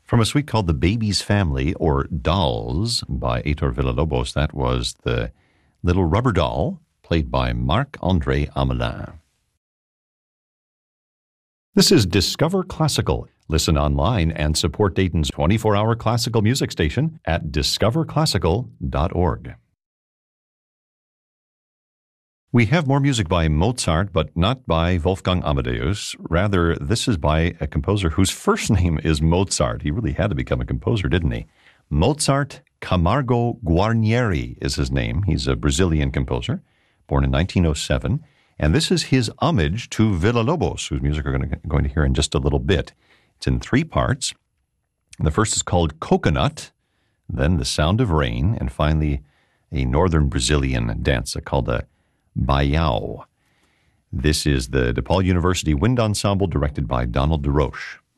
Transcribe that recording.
From a suite called The Baby's Family, or Dolls, by Heitor Villa-Lobos, that was the little rubber doll, played by Marc-André Amelin. This is Discover Classical. Listen online and support Dayton's 24-hour classical music station at discoverclassical.org. We have more music by Mozart, but not by Wolfgang Amadeus. Rather, this is by a composer whose first name is Mozart. He really had to become a composer, didn't he? Mozart Camargo Guarnieri is his name. He's a Brazilian composer, born in 1907. And this is his homage to Villa-Lobos, whose music we're going to hear in just a little bit. It's in 3 parts. The first is called Coconut, then The Sound of Rain, and finally a northern Brazilian danza called a Baião. This is the DePaul University Wind Ensemble, directed by Donald DeRoche.